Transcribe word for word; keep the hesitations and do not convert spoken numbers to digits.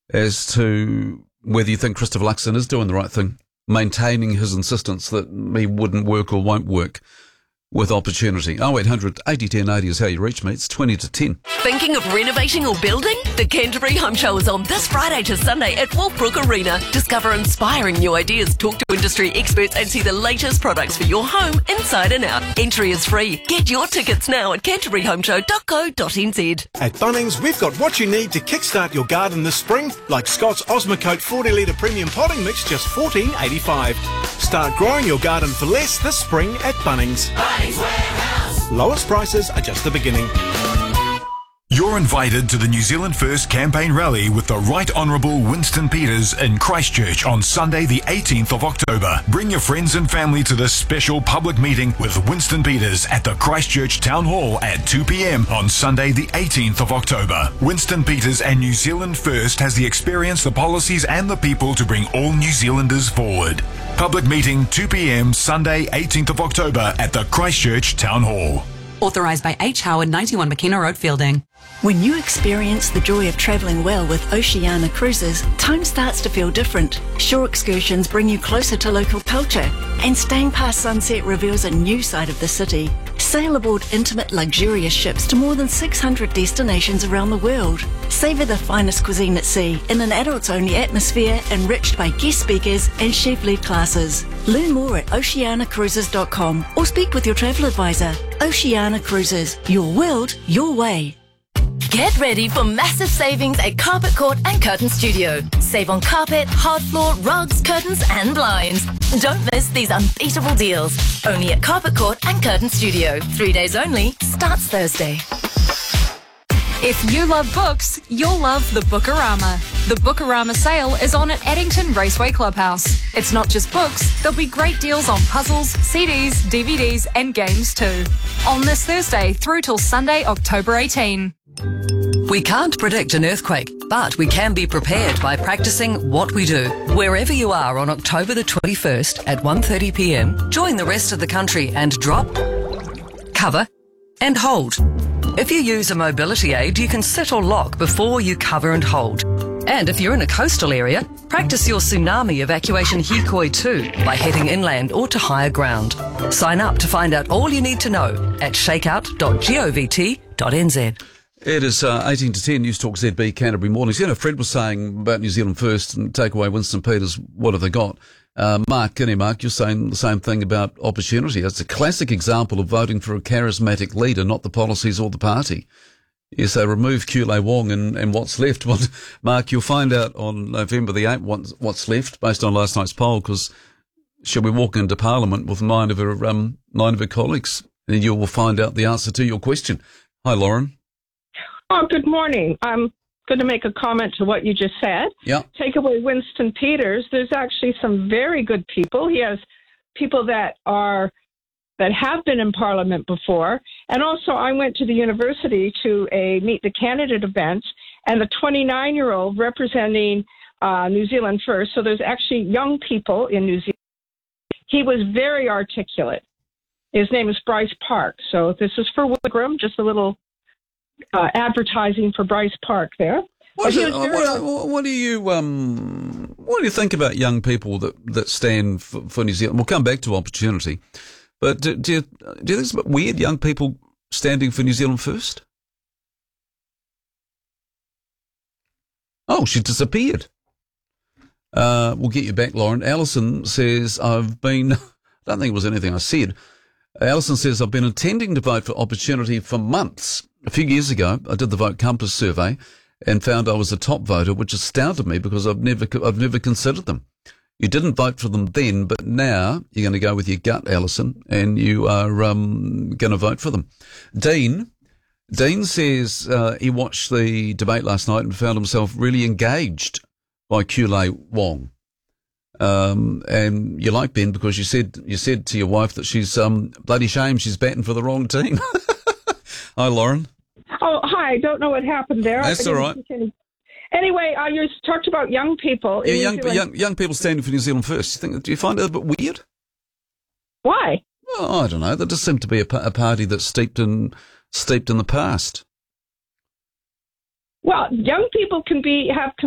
as to whether you think Christopher Luxon is doing the right thing, maintaining his insistence that he wouldn't work or won't work with Opportunity. oh eight hundred eighty ten eighty is how you reach me. It's twenty to ten. Thinking of renovating or building? The Canterbury Home Show is on this Friday to Sunday at Wolfbrook Arena. Discover inspiring new ideas, talk to industry experts and see the latest products for your home inside and out. Entry is free. Get your tickets now at canterbury home show dot co dot n z. At Bunnings, we've got what you need to kickstart your garden this spring, like Scott's Osmocote forty litre premium potting mix, just fourteen eighty-five. Start growing your garden for less this spring at Bunnings. Bunnings Warehouse. Lowest prices are just the beginning. You're invited to the New Zealand First campaign rally with the Right Honourable Winston Peters in Christchurch on Sunday the eighteenth of October. Bring your friends and family to this special public meeting with Winston Peters at the Christchurch Town Hall at two p.m. on Sunday the eighteenth of October. Winston Peters and New Zealand First has the experience, the policies and the people to bring all New Zealanders forward. Public meeting two p.m. Sunday eighteenth of October at the Christchurch Town Hall. Authorised by H. Howard, ninety-one McKenna Road, Fielding. When you experience the joy of travelling well with Oceania Cruises, time starts to feel different. Shore excursions bring you closer to local culture, and staying past sunset reveals a new side of the city. Sail aboard intimate, luxurious ships to more than six hundred destinations around the world. Savour the finest cuisine at sea in an adults-only atmosphere enriched by guest speakers and chef-led classes. Learn more at oceania cruises dot com or speak with your travel advisor. Oceania Cruises, your world, your way. Get ready for massive savings at Carpet Court and Curtain Studio. Save on carpet, hard floor, rugs, curtains and blinds. Don't miss these unbeatable deals. Only at Carpet Court and Curtain Studio. Three days only. Starts Thursday. If you love books, you'll love the Bookarama. The Bookarama sale is on at Addington Raceway Clubhouse. It's not just books, there'll be great deals on puzzles, C Ds, D V Ds and games too. On this Thursday through till Sunday, October eighteenth. We can't predict an earthquake, but we can be prepared by practicing what we do. Wherever you are on October the twenty-first at one thirty p.m, join the rest of the country and drop, cover and hold. If you use a mobility aid, you can sit or lock before you cover and hold. And if you're in a coastal area, practice your tsunami evacuation Hikoi too by heading inland or to higher ground. Sign up to find out all you need to know at shakeout dot govt dot n z. It is uh, eighteen to ten, News Talk Z B, Canterbury Mornings. You know, Fred was saying about New Zealand First and take away Winston Peters, what have they got? Uh, Mark, Guinea Mark, you're saying the same thing about Opportunity. It's a classic example of voting for a charismatic leader, not the policies or the party. Yes, they remove Kulei Wong and, and what's left. Well, Mark, you'll find out on November the eighth what's, what's left based on last night's poll, because she'll be walking into Parliament with nine of her, um, nine of her colleagues, and you will find out the answer to your question. Hi, Lauren. Oh, good morning. I'm going to make a comment to what you just said. Yeah. Take away Winston Peters. There's actually some very good people. He has people that are that have been in Parliament before. And also, I went to the university to a Meet the Candidate event, and the twenty-nine-year-old representing uh, New Zealand First. So there's actually young people in New Zealand. He was very articulate. His name is Bryce Park. So this is for Wigram, just a little Uh, advertising for Bryce Park there. What, it, what, what, what do you um, what do you think about young people that, that stand for, for New Zealand? We'll come back to Opportunity, but do, do you do you think it's a bit weird, young people standing for New Zealand First? Oh, she disappeared. Uh, we'll get you back, Lauren. Alison says I've been. I don't think it was anything I said. Alison says I've been intending to vote for Opportunity for months. A few years ago, I did the Vote Compass survey and found I was a top voter, which astounded me because I've never, I've never considered them. You didn't vote for them then, but now you're going to go with your gut, Alison, and you are um, going to vote for them. Dean, Dean says uh, he watched the debate last night and found himself really engaged by Kulei Wong. Um, and you like Ben because you said you said to your wife that she's um, bloody shame she's batting for the wrong team. Hi, Lauren. Oh, hi. I don't know what happened there. That's all right. Any... Anyway, uh, you talked about young people. Yeah, young, young young people standing for New Zealand First. You think, do you find it a bit weird? Why? Well, I don't know. There just seemed to be a, a party that's steeped in steeped in the past. Well, young people can be have